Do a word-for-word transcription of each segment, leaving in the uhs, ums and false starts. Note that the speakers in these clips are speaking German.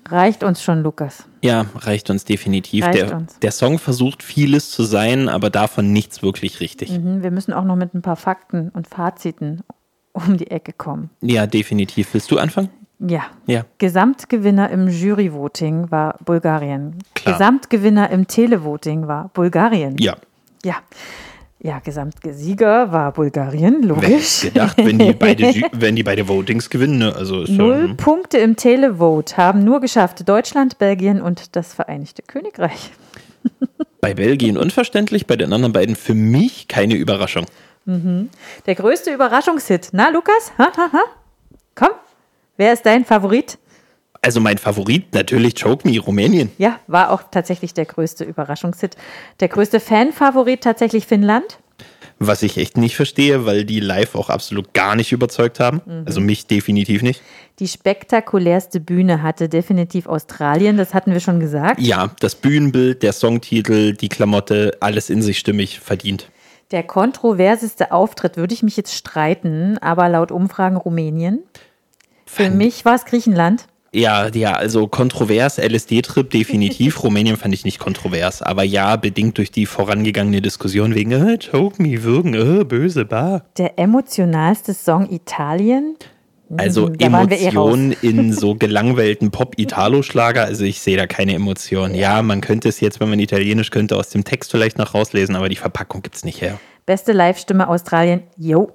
Reicht uns schon, Lukas. Ja, reicht uns definitiv. Reicht der, uns. der Song versucht vieles zu sein, aber davon nichts wirklich richtig. Mhm, wir müssen auch noch mit ein paar Fakten und Faziten um die Ecke kommen. Ja, definitiv. Willst du anfangen? Ja. Ja. Gesamtgewinner im Juryvoting war Bulgarien. Klar. Gesamtgewinner im Televoting war Bulgarien. Ja. Ja. Ja, Gesamtsieger war Bulgarien, Wer logisch. hätte gedacht, wenn die beide, Ju- wenn die beide Votings gewinnen, ne? Also ist Null ja, Punkte im Televote haben nur geschafft Deutschland, Belgien und das Vereinigte Königreich. bei Belgien unverständlich, bei den anderen beiden für mich keine Überraschung. Der größte Überraschungshit. Na, Lukas? Ha, ha, ha. Komm, wer ist dein Favorit? Also mein Favorit natürlich Choke Me, Rumänien. Ja, war auch tatsächlich der größte Überraschungshit. Der größte Fanfavorit tatsächlich Finnland. Was ich echt nicht verstehe, weil die live auch absolut gar nicht überzeugt haben. Mhm. Also mich definitiv nicht. Die spektakulärste Bühne hatte definitiv Australien, das hatten wir schon gesagt. Ja, das Bühnenbild, der Songtitel, die Klamotte, alles in sich stimmig verdient. Der kontroverseste Auftritt würde ich mich jetzt streiten, aber laut Umfragen Rumänien. Für Fand- mich war es Griechenland. Ja, ja, also kontrovers, L S D-Trip definitiv. Rumänien fand ich nicht kontrovers, aber ja, bedingt durch die vorangegangene Diskussion wegen äh, Choke Me, Würgen, äh, böse, bah. Der emotionalste Song Italien. Also Da waren wir eh Emotionen in so gelangweilten Pop-Italo-Schlager, also ich sehe da keine Emotionen. Ja, man könnte es jetzt, wenn man Italienisch könnte, aus dem Text vielleicht noch rauslesen, aber die Verpackung gibt's nicht her. Beste Live-Stimme Australien. Jo.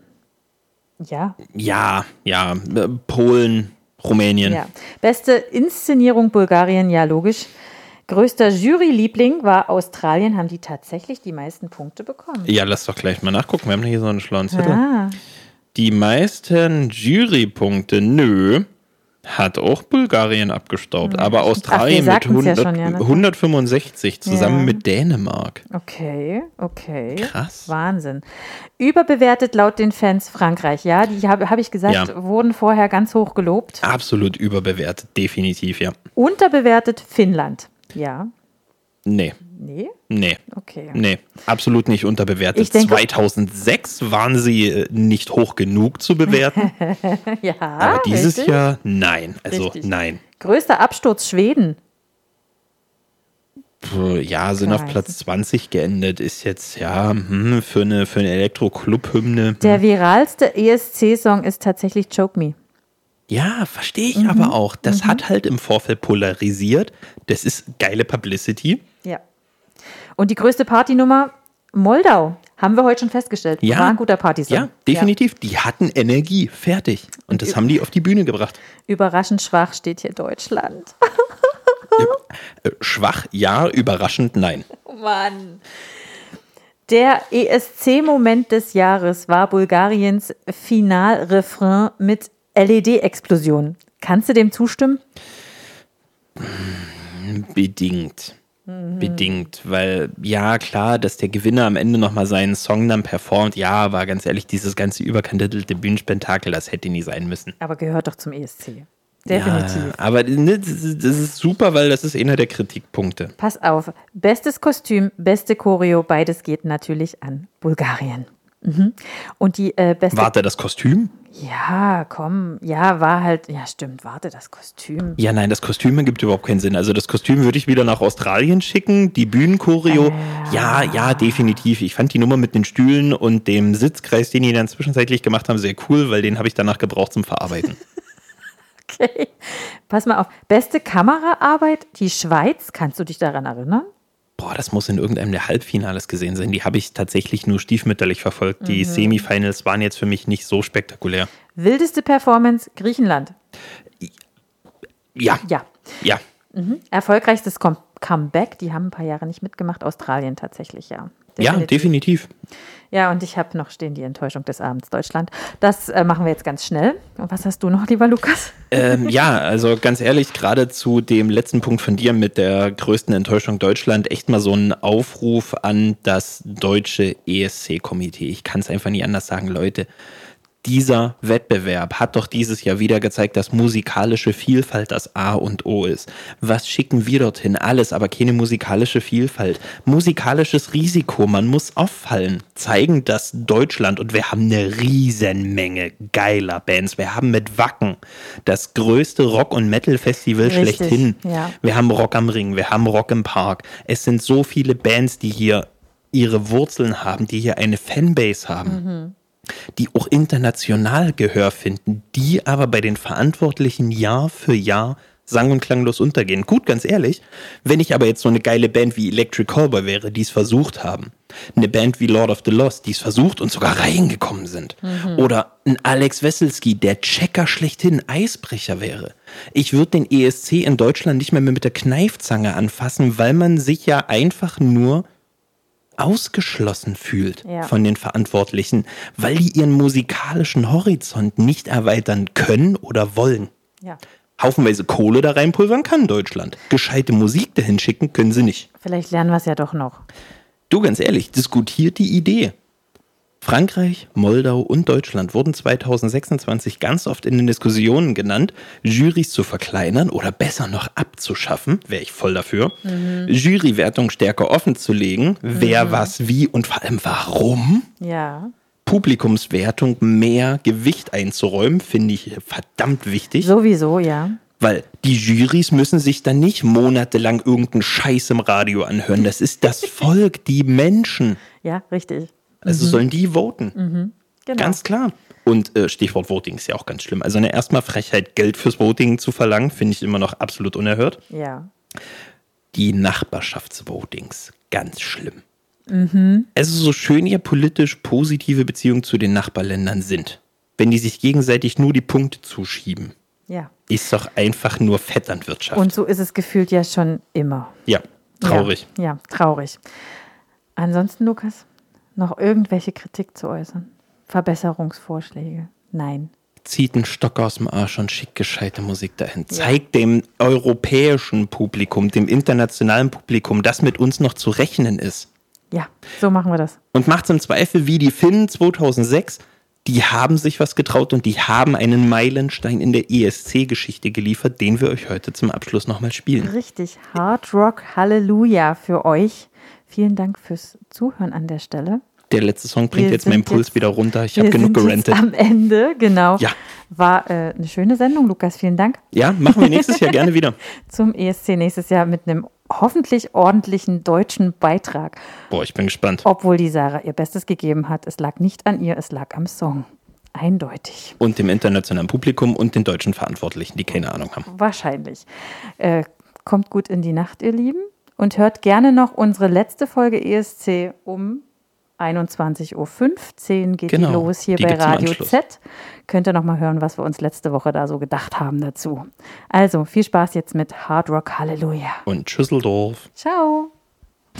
Ja. Ja, ja, äh, Polen, Rumänien. Ja. Beste Inszenierung Bulgarien, ja logisch. Größter Jury-Liebling war Australien, haben die tatsächlich die meisten Punkte bekommen. Ja, lass doch gleich mal nachgucken, wir haben hier so einen schlauen Zettel. Ah, Die meisten Jurypunkte, nö, hat auch Bulgarien abgestaubt, aber Australien wir mit sagten's ja hundert, schon, ja, ne? hundertfünfundsechzig zusammen Ja. mit Dänemark. okay, okay. Krass. Wahnsinn. Überbewertet laut den Fans Frankreich, ja, die habe hab ich gesagt, Ja. wurden vorher ganz hoch gelobt. Absolut überbewertet, definitiv, ja. Unterbewertet Finnland, ja. Nee, Nee? nee, Okay. nee, absolut nicht unterbewertet. Ich denke- zweitausendsechs waren sie äh, nicht hoch genug zu bewerten, Ja, aber dieses richtig. Jahr nein, also Richtig. nein. Größter Absturz Schweden. Puh, ja, sind auf Weiß Platz zwanzig geendet, ist jetzt, ja, hm, für eine, für eine Elektro-Club-Hymne. Der viralste E S C-Song ist tatsächlich Choke Me. Ja, verstehe ich Mhm. aber auch. Das hat halt im Vorfeld polarisiert. Das ist geile Publicity. Ja. Und die größte Partynummer Moldau. Haben wir heute schon festgestellt. Ja. War ein guter Partysong. Ja, definitiv. Die hatten Energie. Fertig. Und das haben die auf die Bühne gebracht. Ja. Überraschend schwach steht hier Deutschland. Äh, schwach, ja. Überraschend, nein. Oh Mann. Der E S C-Moment des Jahres war Bulgariens Finalrefrain mit L E D-Explosion. Kannst du dem zustimmen? Bedingt. Bedingt. Weil, ja, klar, dass der Gewinner am Ende nochmal seinen Song dann performt. Ja, aber ganz ehrlich, dieses ganze überkandidelte Bühnenspektakel, das hätte nie sein müssen. Aber gehört doch zum E S C. Definitiv. Ja, aber ne, das ist das ist super, weil das ist einer der Kritikpunkte. Pass auf. Bestes Kostüm, beste Choreo, beides geht natürlich an Bulgarien. Mhm. Und die äh, beste... Warte, das Kostüm? Ja, komm. Ja, war halt... Ja, stimmt. Warte, das Kostüm. Ja, nein, das Kostüm ergibt überhaupt keinen Sinn. Also das Kostüm würde ich wieder nach Australien schicken. Die Bühnenchoreo, ja, ja, definitiv. Ich fand die Nummer mit den Stühlen und dem Sitzkreis, den die dann zwischenzeitlich gemacht haben, sehr cool, weil den habe ich danach gebraucht zum Verarbeiten. Okay. Pass mal auf. Beste Kameraarbeit, die Schweiz. Kannst du dich daran erinnern? Boah, das muss in irgendeinem der Halbfinales gesehen sein. Die habe ich tatsächlich nur stiefmütterlich verfolgt. Die Semifinals waren jetzt für mich nicht so spektakulär. Wildeste Performance, Griechenland. Ja, Ja. ja. Mhm. Erfolgreichstes Com- Comeback, die haben ein paar Jahre nicht mitgemacht. Australien tatsächlich, ja. Ja, definitiv. Ja, und ich habe noch stehen die Enttäuschung des Abends Deutschland. Das äh, machen wir jetzt ganz schnell. Und was hast du noch, lieber Lukas? Ähm, ja, also ganz ehrlich, gerade zu dem letzten Punkt von dir mit der größten Enttäuschung Deutschland, echt mal so ein Aufruf an das deutsche E S C-Komitee. Ich kann es einfach nie anders sagen, Leute. Dieser Wettbewerb hat doch dieses Jahr wieder gezeigt, dass musikalische Vielfalt das A und O ist. Was schicken wir dorthin? Alles, aber keine musikalische Vielfalt. Musikalisches Risiko, man muss auffallen. Zeigen, dass Deutschland, und wir haben eine Riesenmenge geiler Bands. Wir haben mit Wacken das größte Rock- und Metal-Festival Richtig, schlechthin. ja. Wir haben Rock am Ring, wir haben Rock im Park. Es sind so viele Bands, die hier ihre Wurzeln haben, die hier eine Fanbase haben. Mhm. Die auch international Gehör finden, die aber bei den Verantwortlichen Jahr für Jahr sang- und klanglos untergehen. Gut, ganz ehrlich, wenn ich aber jetzt so eine geile Band wie Electric Callboy wäre, die es versucht haben, eine Band wie Lord of the Lost, die es versucht und sogar reingekommen sind, mhm. oder ein Alex Wesselski, der Checker schlechthin, Eisbrecher wäre. Ich würde den E S C in Deutschland nicht mehr mit der Kneifzange anfassen, weil man sich ja einfach nur ausgeschlossen fühlt ja. von den Verantwortlichen, weil die ihren musikalischen Horizont nicht erweitern können oder wollen. Ja. Haufenweise Kohle da reinpulvern kann Deutschland. Gescheite Musik dahin schicken können sie nicht. Vielleicht lernen wir es ja doch noch. Du, ganz ehrlich, diskutiert die Idee. Frankreich, Moldau und Deutschland wurden zwanzig sechsundzwanzig ganz oft in den Diskussionen genannt, Jurys zu verkleinern oder besser noch abzuschaffen, wäre ich voll dafür, mhm. Jurywertung stärker offen zu legen, wer mhm. was wie und vor allem warum. Ja. Publikumswertung mehr Gewicht einzuräumen, finde ich verdammt wichtig. Sowieso, ja. Weil die Jurys müssen sich dann nicht monatelang irgendeinen Scheiß im Radio anhören. Das ist das Volk, die Menschen. Ja, richtig. Also mhm. sollen die voten. Mhm. Genau. Ganz klar. Und äh, Stichwort Voting ist ja auch ganz schlimm. Also eine erstmal Frechheit, Geld fürs Voting zu verlangen, finde ich immer noch absolut unerhört. Ja. Die Nachbarschaftsvotings, ganz schlimm. Mhm. Also so schön ja politisch positive Beziehungen zu den Nachbarländern sind, wenn die sich gegenseitig nur die Punkte zuschieben, ja. ist doch einfach nur Vetternwirtschaft. Und so ist es gefühlt ja schon immer. Ja, traurig. Ja, ja, traurig. Ansonsten, Lukas, noch irgendwelche Kritik zu äußern? Verbesserungsvorschläge? Nein. Zieht einen Stock aus dem Arsch und schickt gescheite Musik dahin. Ja. Zeigt dem europäischen Publikum, dem internationalen Publikum, dass mit uns noch zu rechnen ist. Ja, so machen wir das. Und macht's im Zweifel wie die Finnen zweitausendsechs. Die haben sich was getraut und die haben einen Meilenstein in der E S C-Geschichte geliefert, den wir euch heute zum Abschluss nochmal spielen. Richtig. Hard Rock Halleluja für euch. Vielen Dank fürs Zuhören an der Stelle. Der letzte Song bringt wir jetzt meinen Puls jetzt, wieder runter. Ich habe genug gerantet. Am Ende, genau. Ja. War äh, eine schöne Sendung, Lukas. Vielen Dank. Ja, machen wir nächstes Jahr gerne wieder. Zum E S C nächstes Jahr mit einem hoffentlich ordentlichen deutschen Beitrag. Boah, ich bin gespannt. Obwohl die Sarah ihr Bestes gegeben hat. Es lag nicht an ihr, es lag am Song. Eindeutig. Und dem internationalen Publikum und den deutschen Verantwortlichen, die keine Ahnung haben. Wahrscheinlich. Äh, kommt gut in die Nacht, ihr Lieben. Und hört gerne noch unsere letzte Folge E S C um einundzwanzig Uhr fünfzehn geht genau, die los hier die bei gibt's im Radio Anschluss. Z. Könnt ihr noch mal hören, was wir uns letzte Woche da so gedacht haben dazu. Also, viel Spaß jetzt mit Hard Rock Halleluja. Und Schüsseldorf. Ciao.